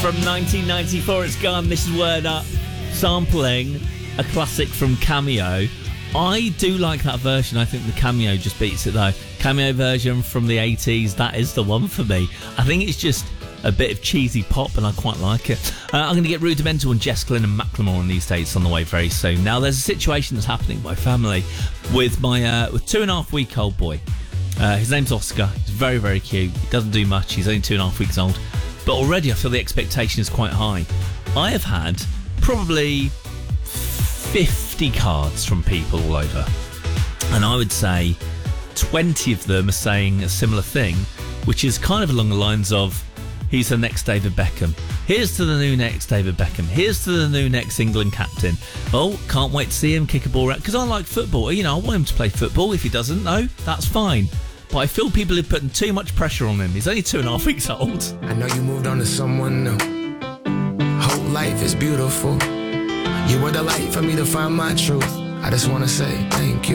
From 1994, it's gone. This is Word Up, sampling a classic from Cameo. I do like that version. I think the Cameo just beats it though. Cameo version from the 80s, that is the one for me. I think it's just a bit of cheesy pop and I quite like it. I'm going to get Rudimental and Jess Glynn and Macklemore on these dates on the way very soon. Now, there's a situation that's happening in my family with my with 2.5-week-old boy. His name's Oscar. He's very, very cute. He doesn't do much. He's only 2.5 weeks old. But already I feel the expectation is quite high. I have had probably 50 cards from people all over. And I would say 20 of them are saying a similar thing, which is kind of along the lines of, he's the next David Beckham. Here's to the new next David Beckham. Here's to the new next England captain. Oh, can't wait to see him kick a ball out. Because I like football. You know, I want him to play football. If he doesn't, no, that's fine. But I feel people are putting too much pressure on him. He's only 2.5 weeks old. I know you moved on to someone new. Whole life is beautiful. You were the light for me to find my truth. I just want to say thank you.